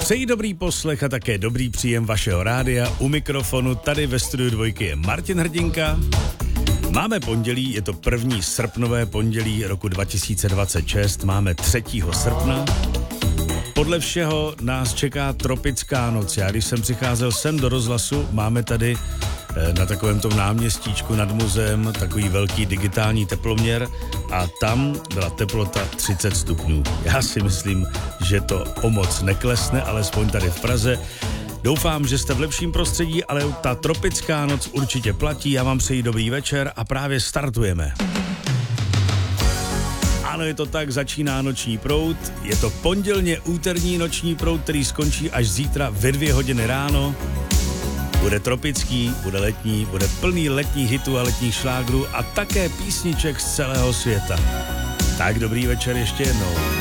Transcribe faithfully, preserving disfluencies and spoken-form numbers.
Přeji dobrý poslech a také dobrý příjem vašeho rádia. U mikrofonu tady ve studiu dvojky je Martin Hrdinka. Máme pondělí, je to první srpnové pondělí roku dva tisíce dvacet šest, máme třetího srpna. Podle všeho nás čeká tropická noc. Já když jsem přicházel sem do rozhlasu, máme tady na takovém tom náměstíčku nad muzeem takový velký digitální teploměr a tam byla teplota třicet stupňů. Já si myslím, že to o moc neklesne, alespoň tady v Praze. Doufám, že jste v lepším prostředí, ale ta tropická noc určitě platí. Já vám přeji dobrý večer a právě startujeme. Ano, je to tak, začíná noční proud. Je to pondělně úterní noční proud, který skončí až zítra ve dvě hodiny ráno. Bude tropický, bude letní, bude plný letních hitů a letních šlágrů a také písniček z celého světa. Tak dobrý večer ještě jednou.